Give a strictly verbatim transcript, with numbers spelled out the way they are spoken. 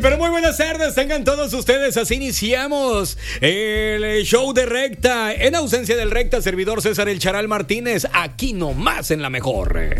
pero muy buenas tardes, tengan todos ustedes. Así iniciamos el show de Recta. En ausencia del Recta, servidor César El Charal Martínez, aquí nomás en La Mejor.